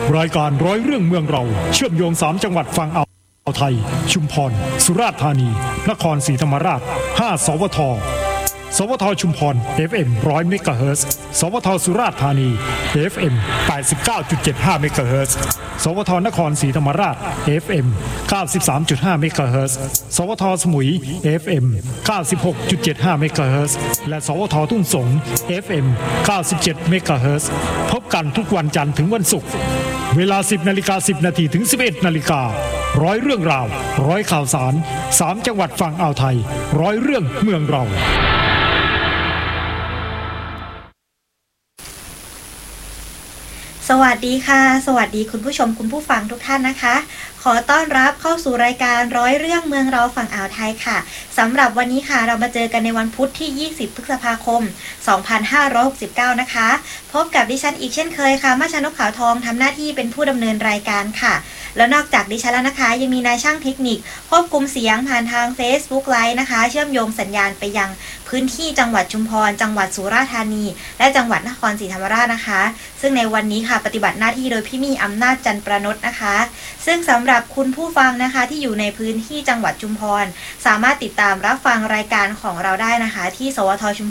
รายการร้อยเรื่องเมืองเราเชื่อมโยง3จังหวัดฝั่งอ่าวไทยชุมพรสุราษฎร์ธานีนครศรีธรรมราช5สวทสวทชุมพร FM 100 เมกะเฮิรตซ์สวทสุราษฎร์ธานี FM 89.75 เมกะเฮิรตซ์สวทนครศรีธรรมราช FM 93.5 เมกะเฮิรตซ์สวทสมุย FM 96.75 เมกะเฮิรตซ์และสวททุ่งสง FM 97 เมกะเฮิรตซ์พบกันทุกวันจันทร์ถึงวันศุกร์เวลา 10:10 นถึง 11:00 นร้อยเรื่องราวร้อยข่าวสาร3จังหวัดฝั่งอ่าวไทยร้อยเรื่องเมืองเราสวัสดีค่ะสวัสดีคุณผู้ชมคุณผู้ฟังทุกท่านนะคะขอต้อนรับเข้าสู่รายการร้อยเรื่องเมืองเราฝั่งอ่าวไทยค่ะสำหรับวันนี้ค่ะเรามาเจอกันในวันพุธที่20พฤษภาคม2569นะคะพบกับดิฉันอีกเช่นเคยค่ะมาชนกขาวทองทำหน้าที่เป็นผู้ดำเนินรายการค่ะแล้วนอกจากดิฉันแล้วนะคะยังมีนายช่างเทคนิคควบคุมเสียงผ่านทาง Facebook Live นะคะเชื่อมโยงสัญญาณไปยังพื้นที่จังหวัดชุมพรจังหวัดสุราษฎร์ธานีและจังหวัดนครศรีธรรมราชนะคะซึ่งในวันนี้ค่ะปฏิบัติหน้าที่โดยพี่มี่อำนาจจันประนดนะคะซึ่งสำหรับคุณผู้ฟังนะคะที่อยู่ในพื้นที่จังหวัดชุมพรสามารถติดตามรับฟังรายการของเราได้นะคะที่สวทชุม